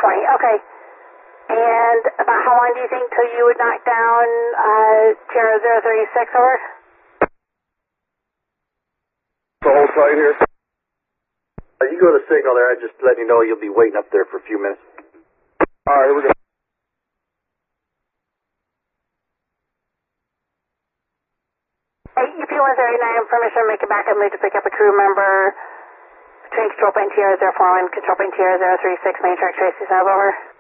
20. Okay. And about how long do you think till you would knock down Sierra 036 over? The whole site here? You go to signal there, I just letting you know you'll be waiting up there for a few minutes. Alright, we're good. Hey, EP-139, permission to make a backup move to pick up a crew member between Control Point TR-04 and Control Point TR-036, main track traces, over.